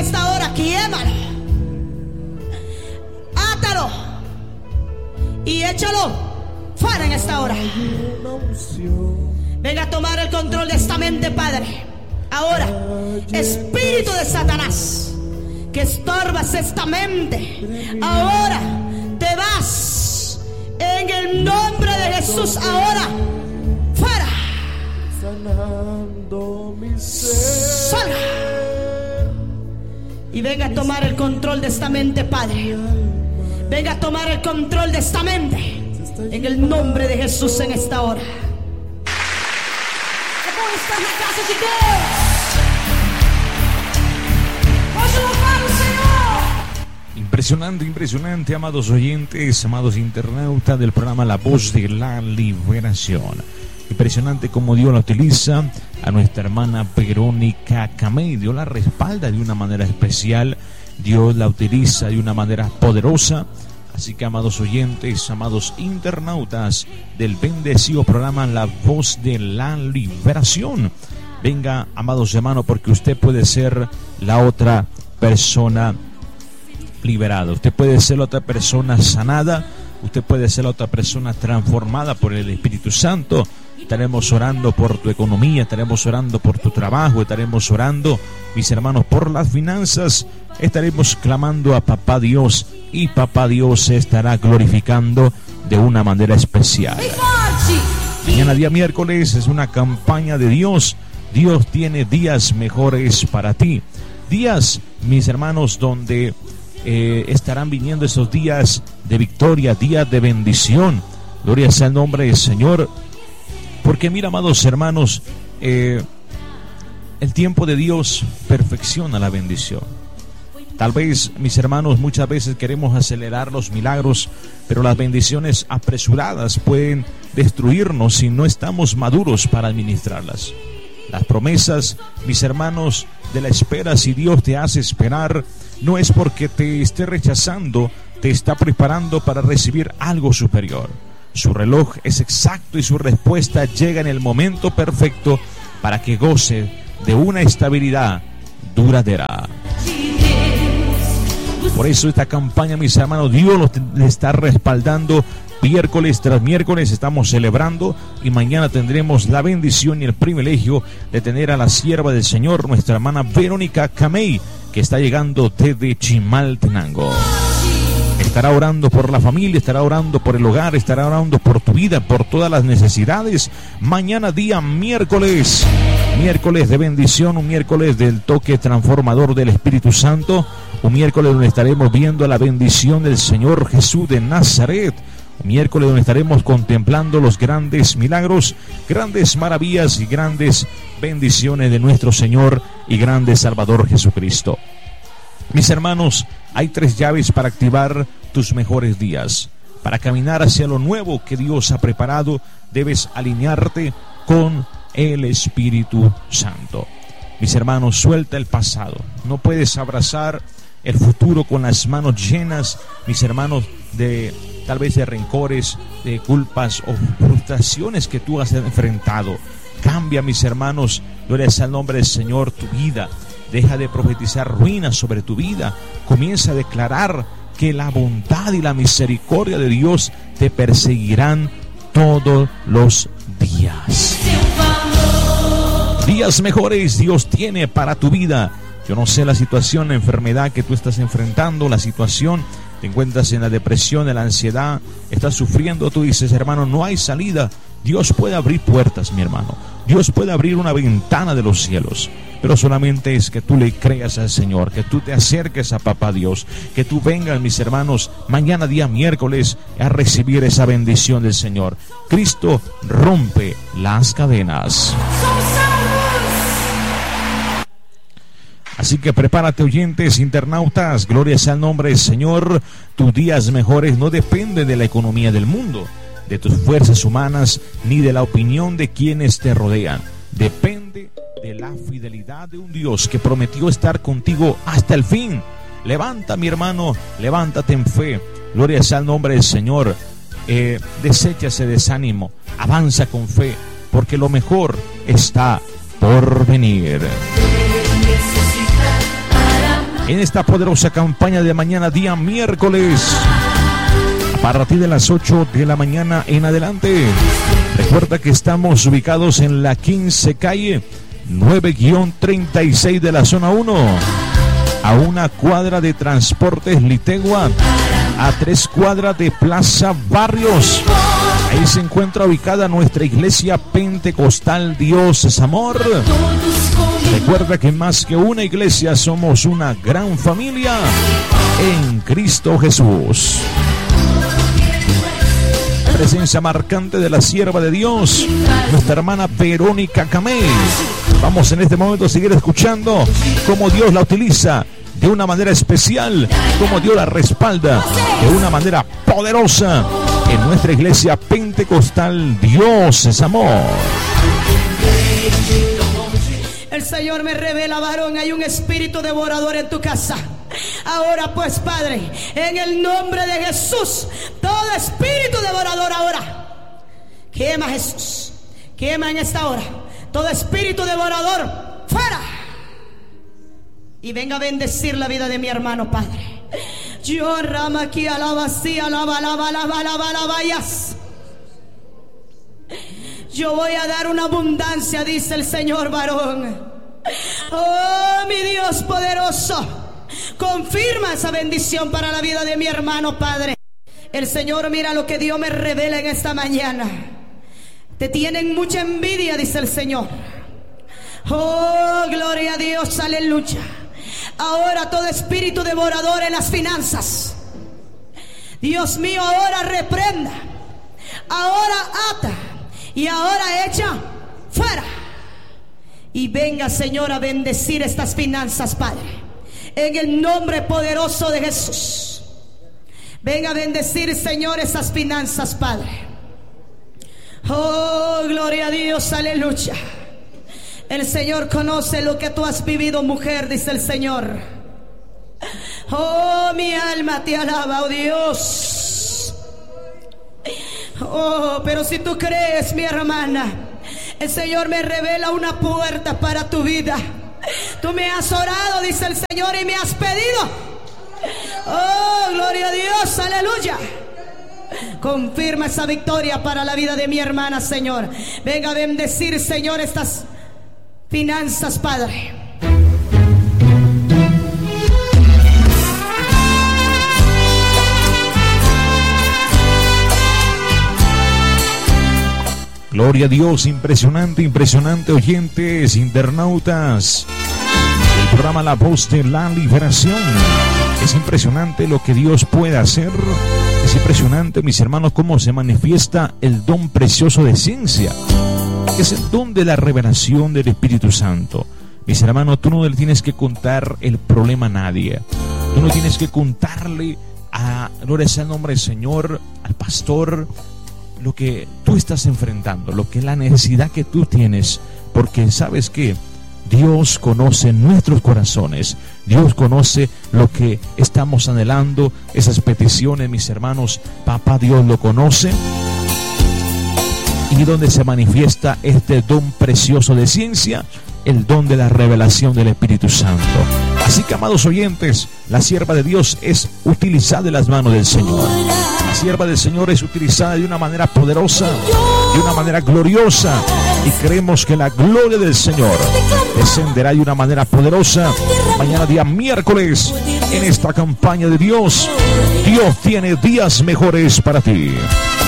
esta hora, quiémalo, átalo y échalo fuera en esta hora. Venga a tomar el control de esta mente, Padre. Ahora, espíritu de Satanás, que estorbas esta mente, ahora te vas en el nombre de Jesús. Ahora, fuera. Salga. Y venga a tomar el control de esta mente, Padre. Venga a tomar el control de esta mente en el nombre de Jesús en esta hora. ¿Cómo está la casa de Dios? ¡Vamos a louvar al Señor! Impresionante, impresionante, amados oyentes, amados internautas del programa La Voz de la Liberación. Impresionante como Dios la utiliza a nuestra hermana Verónica Camey. Dios la respalda de una manera especial. Dios la utiliza de una manera poderosa. Así que, amados oyentes, amados internautas del bendecido programa La Voz de la Liberación, venga, amados hermanos, porque usted puede ser la otra persona liberada. Usted puede ser la otra persona sanada. Usted puede ser la otra persona transformada por el Espíritu Santo. Estaremos orando por tu economía, estaremos orando por tu trabajo, estaremos orando, mis hermanos, por las finanzas. Estaremos clamando a Papá Dios y Papá Dios se estará glorificando de una manera especial. Mañana, día miércoles, es una campaña de Dios. Dios tiene días mejores para ti. Días, mis hermanos, donde estarán viniendo esos días de victoria, días de bendición. Gloria sea el nombre del Señor. Porque mira, amados hermanos, el tiempo de Dios perfecciona la bendición. Tal vez, mis hermanos, muchas veces queremos acelerar los milagros, pero las bendiciones apresuradas pueden destruirnos si no estamos maduros para administrarlas. Las promesas, mis hermanos, de la espera, si Dios te hace esperar, no es porque te esté rechazando, te está preparando para recibir algo superior. Su reloj es exacto y su respuesta llega en el momento perfecto para que goce de una estabilidad duradera. Por eso esta campaña, mis hermanos, Dios le está respaldando. Miércoles tras miércoles estamos celebrando y mañana tendremos la bendición y el privilegio de tener a la sierva del Señor, nuestra hermana Verónica Camey, que está llegando desde Chimaltenango. Estará orando por la familia, estará orando por el hogar, estará orando por tu vida, por todas las necesidades. Mañana, día miércoles, miércoles de bendición, un miércoles del toque transformador del Espíritu Santo, un miércoles donde estaremos viendo la bendición del Señor Jesús de Nazaret, un miércoles donde estaremos contemplando los grandes milagros, grandes maravillas y grandes bendiciones de nuestro Señor y grande Salvador Jesucristo. Mis hermanos, hay 3 llaves para activar tus mejores días. Para caminar hacia lo nuevo que Dios ha preparado, debes alinearte con el Espíritu Santo. Mis hermanos, suelta el pasado. No puedes abrazar el futuro con las manos llenas, mis hermanos, de tal vez de rencores, de culpas o frustraciones que tú has enfrentado. Cambia, mis hermanos, gloria sea el nombre del Señor, tu vida. Deja de profetizar ruinas sobre tu vida. Comienza a declarar que la bondad y la misericordia de Dios te perseguirán todos los días. Días mejores Dios tiene para tu vida. Yo no sé la situación, la enfermedad que tú estás enfrentando, la situación, te encuentras en la depresión, en la ansiedad, estás sufriendo, tú dices, hermano, no hay salida. Dios puede abrir puertas, mi hermano. Dios puede abrir una ventana de los cielos, pero solamente es que tú le creas al Señor, que tú te acerques a Papá Dios, que tú vengas, mis hermanos, mañana día miércoles a recibir esa bendición del Señor. Cristo rompe las cadenas. Así que prepárate, oyentes, internautas, gloria sea el nombre del Señor. Tus días mejores no dependen de la economía del mundo, de tus fuerzas humanas, ni de la opinión de quienes te rodean. Depende de la fidelidad de un Dios que prometió estar contigo hasta el fin. Levanta, mi hermano, levántate en fe. Gloria sea el nombre del Señor. Desecha ese desánimo, avanza con fe, porque lo mejor está por venir. en esta poderosa campaña de mañana, día miércoles, a partir de las 8 de la mañana en adelante. Recuerda que estamos ubicados en la 15 calle 9-36 de la zona 1, a una cuadra de Transportes Litegua, a 3 cuadras de Plaza Barrios. Ahí se encuentra ubicada nuestra iglesia pentecostal Dios es Amor. Recuerda que más que una iglesia somos una gran familia en Cristo Jesús. Presencia marcante de la sierva de Dios, nuestra hermana Verónica Camé. Vamos en este momento a seguir escuchando cómo Dios la utiliza de una manera especial, cómo Dios la respalda de una manera poderosa en nuestra iglesia pentecostal Dios es Amor. El Señor me revela, varón, hay un espíritu devorador en tu casa. Ahora pues, Padre, en el nombre de Jesús, todo espíritu devorador ahora, quema, Jesús, quema en esta hora. Todo espíritu devorador, fuera. Y venga a bendecir la vida de mi hermano, Padre. Yo rama aquí, alaba, sí, alaba, alaba, alaba, alaba, alabayas. Yo voy a dar una abundancia, dice el Señor, varón. Oh, mi Dios poderoso, confirma esa bendición para la vida de mi hermano, Padre. El Señor, mira lo que Dios me revela en esta mañana. Te tienen mucha envidia, dice el Señor. Oh, gloria a Dios, aleluya. Ahora todo espíritu devorador en las finanzas, Dios mío, ahora reprenda, ahora ata y ahora echa fuera. Y venga, Señor, a bendecir estas finanzas, Padre, en el nombre poderoso de Jesús. Venga a bendecir, Señor, estas finanzas, Padre. Oh, gloria a Dios, aleluya. El Señor conoce lo que tú has vivido, mujer, dice el Señor. Oh, mi alma te alaba, oh Dios. Oh, pero si tú crees, mi hermana, el Señor me revela una puerta para tu vida. Tú me has orado, dice el Señor, y me has pedido. Oh, gloria a Dios, aleluya. Confirma esa victoria para la vida de mi hermana, Señor. Venga a bendecir, Señor, estas finanzas, Padre. Gloria a Dios, impresionante, impresionante, oyentes, internautas. El programa La Voz de la Liberación. Es impresionante lo que Dios puede hacer. Es impresionante, mis hermanos, cómo se manifiesta el don precioso de ciencia. Es el don de la revelación del Espíritu Santo. Mis hermanos, tú no le tienes que contar el problema a nadie. Tú no tienes que contarle a, gloria sea el nombre del Señor, al pastor, lo que tú estás enfrentando, lo que es la necesidad que tú tienes. Porque sabes que Dios conoce nuestros corazones. Dios conoce lo que estamos anhelando, esas peticiones, mis hermanos. Papá Dios lo conoce. Y donde se manifiesta este don precioso de ciencia, el don de la revelación del Espíritu Santo. Así que, amados oyentes, la sierva de Dios es utilizada en las manos del Señor. La sierva del Señor es utilizada de una manera poderosa, de una manera gloriosa, y creemos que la gloria del Señor descenderá de una manera poderosa mañana, día miércoles, en esta campaña de Dios. Dios tiene días mejores para ti.